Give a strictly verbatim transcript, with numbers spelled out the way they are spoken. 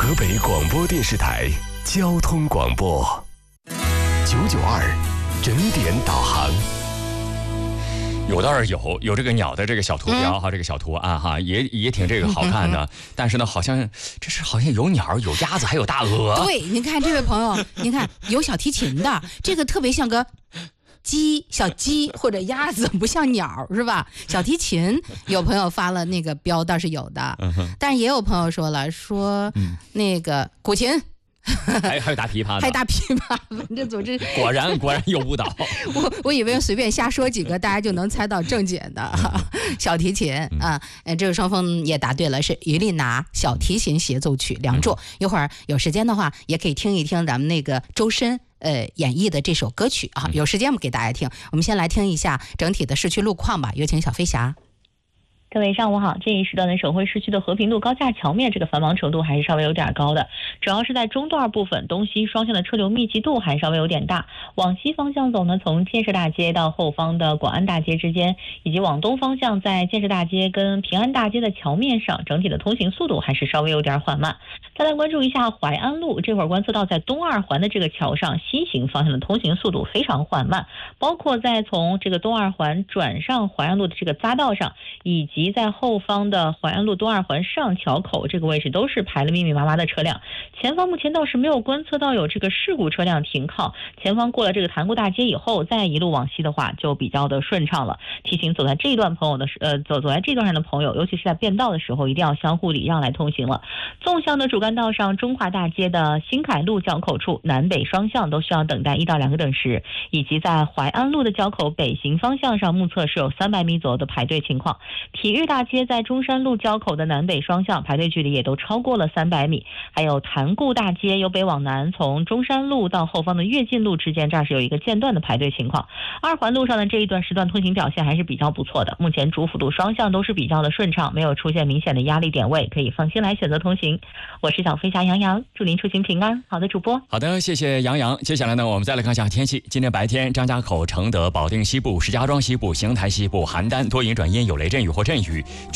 河北广播电视台交通广播九九二整点导航。 有倒是有有这个鸟的这个小图标哈、嗯，这个小图案哈，也也挺这个好看的。嗯、但是呢，好像这是好像有鸟、有鸭子，还有大鹅。 对，您看这位朋友，您看有小提琴的，这个特别像个鸡、小鸡或者鸭子，不像鸟是吧？小提琴有朋友发了那个标，倒是有的，嗯、但是也有朋友说了，说、嗯、那个古琴。 还还有大琵琶， 还有大琵琶，反正总之果然果然有误导。 我我以为随便瞎说几个，大家就能猜到正解的。小提琴啊，嗯，这个双峰也答对了，是于丽娜小提琴协奏曲《梁祝》。一会儿有时间的话，也可以听一听咱们那个周深呃演绎的这首歌曲啊。有时间我们给大家听。我们先来听一下整体的市区路况吧，有请小飞侠。 各位上午好，这一时段的省会市区的和平路高架桥面这个繁忙程度还是稍微有点高的，主要是在中段部分东西双向的车流密集度还稍微有点大。往西方向走呢，从建设大街到后方的广安大街之间，以及往东方向在建设大街跟平安大街的桥面上，整体的通行速度还是稍微有点缓慢。再来关注一下淮安路，这会儿观测到在东二环的这个桥上西行方向的通行速度非常缓慢，包括在从这个东二环转上淮安路的这个匝道上，以及在后方的淮安路东二环上桥口这个位置都是排了密密麻麻的车辆。前方目前倒是没有观测到有这个事故车辆停靠，前方过了这个潭沽大街以后，再一路往西的话就比较的顺畅了。提醒走在这一段朋友的呃走走在这段上的朋友，尤其是在变道的时候，一定要相互礼让来通行了。纵向的主干道上，中华大街的新凯路交口处南北双向都需要等待一到两个等时，以及在淮安路的交口北行方向上，目测是有三百米左右的排队情况。体育大街在中山路交口的南北双向排队距离也都超过了三百米，还有潭沽大街由北往南，从中山路到后方的跃进路之间，这儿是有一个间断的排队情况。二环路上的这一段时段通行表现还是比较不错的，目前主辅路双向都是比较的顺畅，没有出现明显的压力点位，可以放心来选择通行。我是小飞侠杨洋，祝您出行平安。好的，主播。 好的，谢谢杨洋。接下来呢，我们再来看一下天气。今天白天，张家口、承德、保定西部、石家庄西部、邢台西部、邯郸多云转阴，有雷阵雨或阵雨。